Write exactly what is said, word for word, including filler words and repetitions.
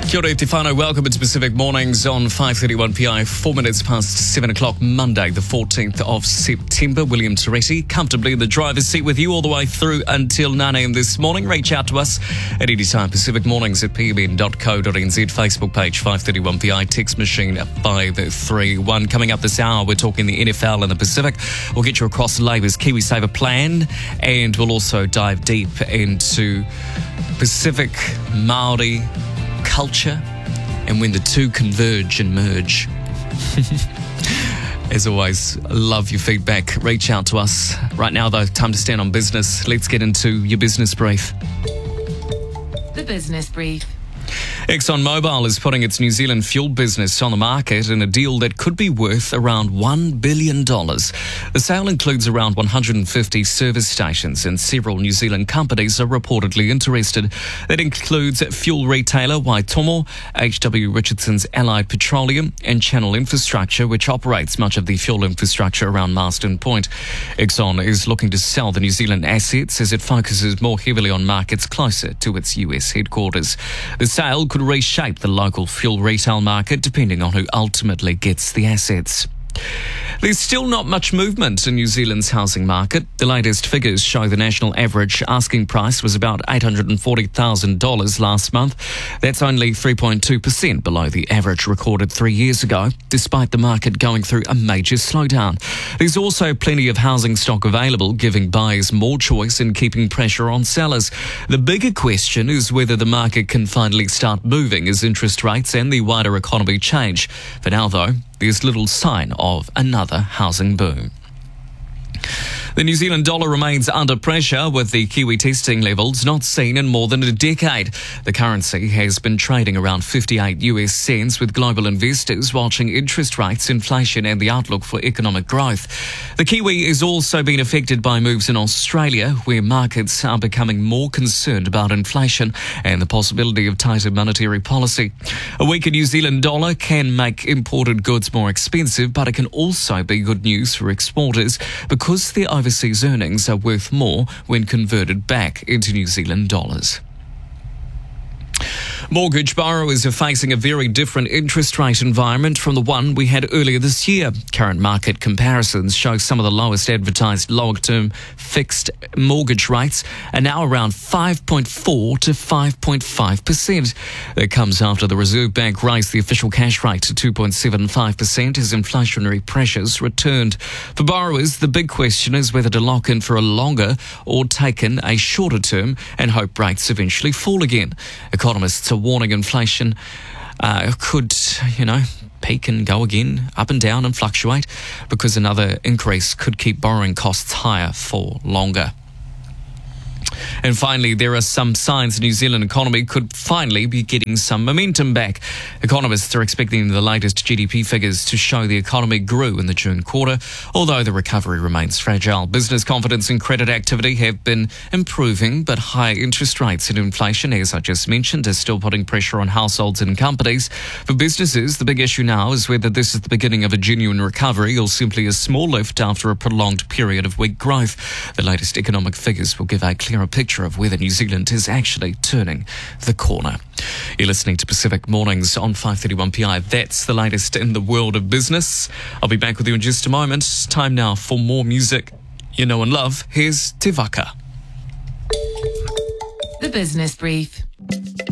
Kia ora, Tefano. Welcome to Pacific Mornings on five thirty-one P I, four minutes past seven o'clock, Monday, the fourteenth of September. William Toretti, comfortably in the driver's seat with you all the way through until nine a.m. this morning. Reach out to us at any time. Pacific Mornings at p m n dot co dot n z. Facebook page five thirty-one P I, text machine five three one. Coming up this hour, we're talking the N F L and the Pacific. We'll get you across Labour's KiwiSaver plan, and we'll also dive deep into Pacific Māori culture and when the two converge and merge. As always, love your feedback. Reach out to us. Right now, though, time to stand on business. Let's get into your business brief. The Business Brief. ExxonMobil is putting its New Zealand fuel business on the market in a deal that could be worth around one billion dollars. The sale includes around one hundred fifty service stations, and several New Zealand companies are reportedly interested. That includes fuel retailer Waitomo, H W Richardson's Allied Petroleum, and Channel Infrastructure, which operates much of the fuel infrastructure around Marsden Point. Exxon is looking to sell the New Zealand assets as it focuses more heavily on markets closer to its U S headquarters. The sale could reshape the local fuel retail market depending on who ultimately gets the assets. There's still not much movement in New Zealand's housing market. The latest figures show the national average asking price was about eight hundred forty thousand dollars last month. That's only three point two percent below the average recorded three years ago, despite the market going through a major slowdown. There's also plenty of housing stock available, giving buyers more choice and keeping pressure on sellers. The bigger question is whether the market can finally start moving as interest rates and the wider economy change. For now, though, there's little sign of another housing boom. The New Zealand dollar remains under pressure, with the Kiwi testing levels not seen in more than a decade. The currency has been trading around fifty-eight U S cents, with global investors watching interest rates, inflation and the outlook for economic growth. The Kiwi is also being affected by moves in Australia, where markets are becoming more concerned about inflation and the possibility of tighter monetary policy. A weaker New Zealand dollar can make imported goods more expensive, but it can also be good news for exporters because their overseas earnings are worth more when converted back into New Zealand dollars. Mortgage borrowers are facing a very different interest rate environment from the one we had earlier this year. Current market comparisons show some of the lowest advertised long-term fixed mortgage rates are now around five point four to five point five percent. That comes after the Reserve Bank raised the official cash rate to two point seven five percent as inflationary pressures returned. For borrowers, the big question is whether to lock in for a longer or take in a shorter term and hope rates eventually fall again. Economists are warning inflation uh, could, you know, peak and go again, up and down and fluctuate, because another increase could keep borrowing costs higher for longer. And finally, there are some signs the New Zealand economy could finally be getting some momentum back. Economists are expecting the latest G D P figures to show the economy grew in the June quarter, although the recovery remains fragile. Business confidence and credit activity have been improving, but higher interest rates and inflation, as I just mentioned, are still putting pressure on households and companies. For businesses, the big issue now is whether this is the beginning of a genuine recovery or simply a small lift after a prolonged period of weak growth. The latest economic figures will give a clearer picture of whether New Zealand is actually turning the corner. You're listening to Pacific Mornings on five thirty-one P I. That's the latest in the world of business. I'll be back with you in just a moment. Time now for more music you know and love. Here's Te Waka. The Business Brief.